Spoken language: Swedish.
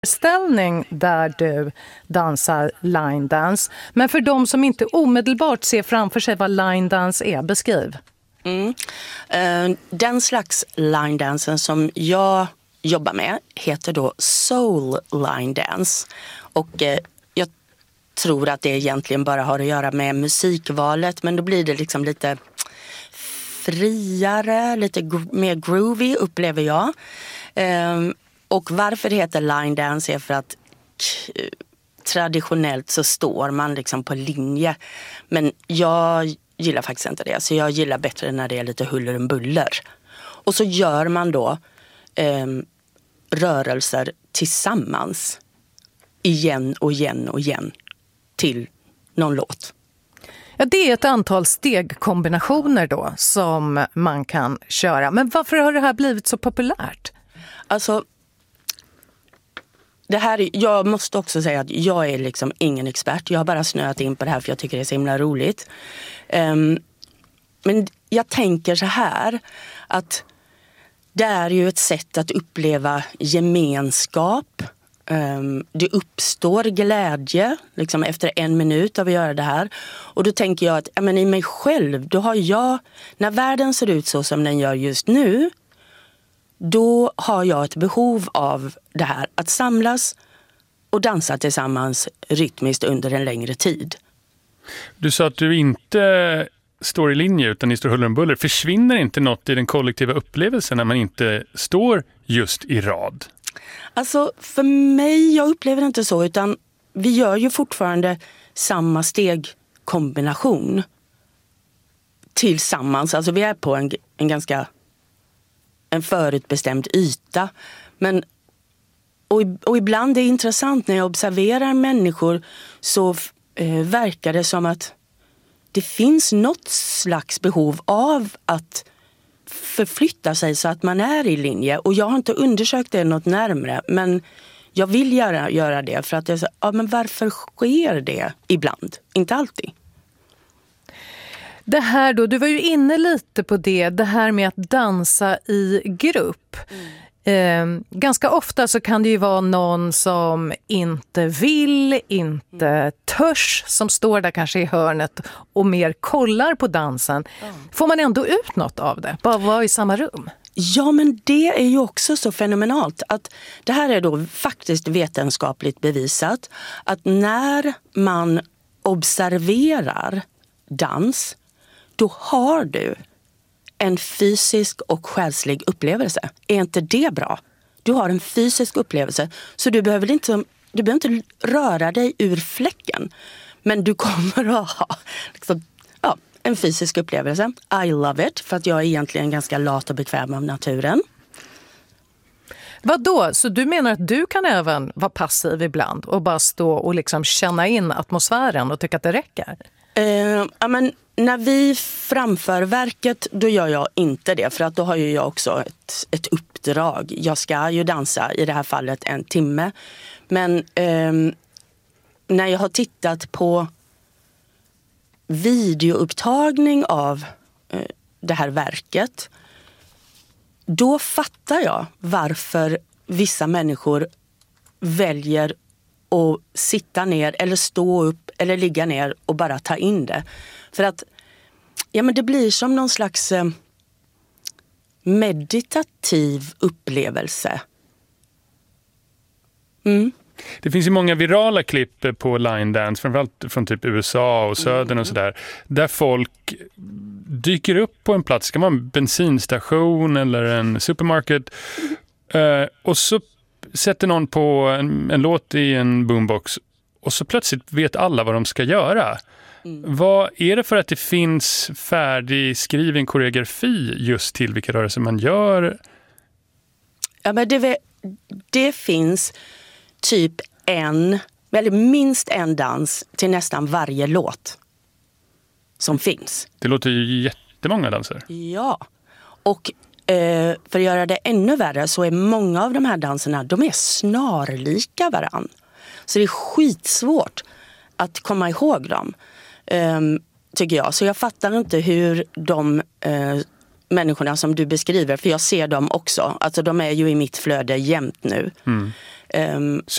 ställning där du dansar line dance. Men för de som inte omedelbart ser framför sig vad line dance är, beskriv. Den slags line dansen som jag jobbar med heter då soul line dance. Och jag tror att det egentligen bara har att göra med musikvalet, men då blir det liksom lite friare, lite mer groovy upplever jag. Och varför det heter line dance är för att traditionellt så står man liksom på linje. Men jag gillar faktiskt inte det. Så jag gillar bättre när det är lite huller om buller. Och så gör man då rörelser tillsammans. Igen och igen och igen. Till någon låt. Ja, det är ett antal stegkombinationer då som man kan köra. Men varför har det här blivit så populärt? Alltså, jag måste också säga att jag är liksom ingen expert. Jag har bara snöat in på det här för jag tycker det är så himla roligt. Men jag tänker så här att det är ju ett sätt att uppleva gemenskap. Det uppstår glädje liksom efter 1 minut av att göra det här. Och då tänker jag att i mig själv, då har jag, när världen ser ut så som den gör just nu, då har jag ett behov av det här, att samlas och dansa tillsammans rytmiskt under en längre tid. Du sa att du inte står i linje utan ni står huller om buller. Försvinner inte något i den kollektiva upplevelsen när man inte står just i rad? Alltså för mig, jag upplever det inte så, utan vi gör ju fortfarande samma stegkombination tillsammans. Alltså vi är på en förutbestämd yta. Men, och ibland är det intressant när jag observerar människor så verkar det som att det finns något slags behov av att förflytta sig så att man är i linje. Och jag har inte undersökt det något närmare, men jag vill göra det för att jag säger, men varför sker det ibland? Inte alltid. Det här då, du var ju inne lite på det här med att dansa i grupp. Ganska ofta så kan det ju vara någon som inte vill, inte törs, som står där kanske i hörnet och mer kollar på dansen. Får man ändå ut något av det? Bara vara i samma rum? Ja, men det är ju också så fenomenalt att det här är då faktiskt vetenskapligt bevisat att när man observerar dans, då har du en fysisk och själslig upplevelse. Är inte det bra? Du har en fysisk upplevelse, så du behöver inte röra dig ur fläcken. Men du kommer att ha en fysisk upplevelse. I love it, för att jag är egentligen ganska lat och bekväm av naturen. Vadå? Så du menar att du kan även vara passiv ibland och bara stå och liksom känna in atmosfären och tycka att det räcker? Men när vi framför verket, då gör jag inte det. För att då har ju jag också ett uppdrag. Jag ska ju dansa, i det här fallet 1 timme. Men när jag har tittat på videoupptagning av det här verket, då fattar jag varför vissa människor väljer att sitta ner eller stå upp eller ligga ner och bara ta in det. För att men det blir som någon slags meditativ upplevelse. Det finns ju många virala klipp på line dance, framförallt från typ USA och södern och sådär, där folk dyker upp på en plats, det kan vara en bensinstation eller en supermarket, och så sätter någon på en låt i en boombox och så plötsligt vet alla vad de ska göra. Vad är det för att det finns färdigskriven koreografi just till vilka rörelser man gör? Ja, men det finns typ minst en dans till nästan varje låt som finns. Det låter ju jättemånga danser. Ja, och för att göra det ännu värre så är många av de här danserna, de är snarlika varann. Så det är skitsvårt att komma ihåg dem, tycker jag. Så jag fattar inte hur de människorna som du beskriver, för jag ser dem också. Alltså de är ju i mitt flöde jämt nu.